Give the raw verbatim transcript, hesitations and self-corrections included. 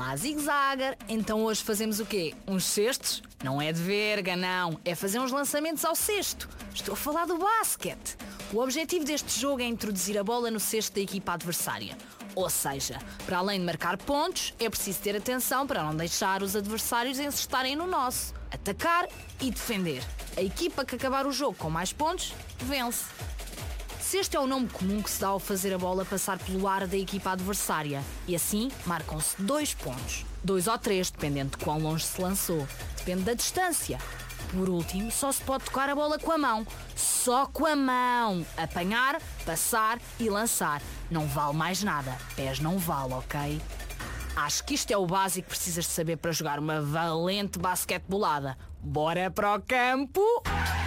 Olá, Zig-Zagger. Então hoje fazemos o quê? Uns cestos? Não é de verga, não. É fazer uns lançamentos ao cesto. Estou a falar do basquete. O objetivo deste jogo é introduzir a bola no cesto da equipa adversária. Ou seja, para além de marcar pontos, é preciso ter atenção para não deixar os adversários encestarem no nosso. Atacar e defender. A equipa que acabar o jogo com mais pontos, vence. Cesto é o nome comum que se dá ao fazer a bola passar pelo ar da equipa adversária. E assim, marcam-se dois pontos. Dois ou três, dependendo de quão longe se lançou. Depende da distância. Por último, só se pode tocar a bola com a mão. Só com a mão. Apanhar, passar e lançar. Não vale mais nada. Pés não vale, ok? Acho que isto é o básico que precisas de saber para jogar uma valente basquetebolada. Bora para o campo!